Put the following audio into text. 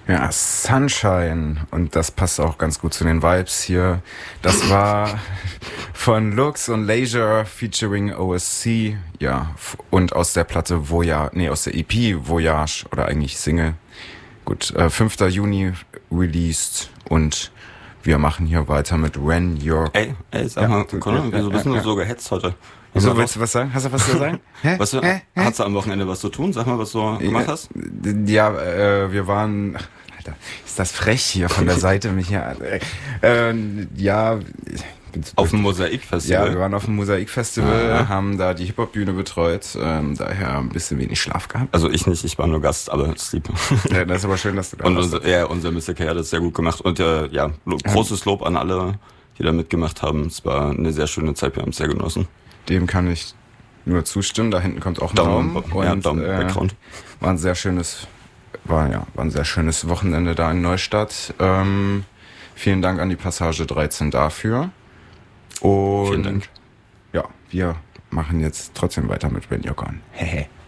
Ja, Sunshine. Und das passt auch ganz gut zu den Vibes hier. Das war von Lux und Leisure featuring OSC. Ja, und aus der Platte Voyage, aus der EP Voyage oder eigentlich Single. Gut, 5. Juni released und wir machen hier weiter mit When You're... Ey, sag mal, Conor, wieso bist du so gehetzt heute? Wieso, willst du was sagen? Hast du was zu sagen? Hast du am Wochenende was zu tun? Sag mal, was du gemacht hast. Ja, wir waren... Alter, ist das frech hier von der Seite mich hier... ja... Auf dem Mosaikfestival? Ja, wir waren auf dem Mosaikfestival, haben da die Hip-Hop-Bühne betreut, daher ein bisschen wenig Schlaf gehabt. Also ich nicht, ich war nur Gast, aber Sleep. Ja, das ist aber schön, dass du da warst. Und unser Mr. K hat das sehr gut gemacht und großes Lob an alle, die da mitgemacht haben. Es war eine sehr schöne Zeit, wir haben es sehr genossen. Dem kann ich nur zustimmen, da hinten kommt auch ein Daumen. Und Background. War ein sehr schönes Wochenende da in Neustadt. Vielen Dank an die Passage 13 dafür. Und vielen Dank. Ja, wir machen jetzt trotzdem weiter mit When You're Gone. Hehe.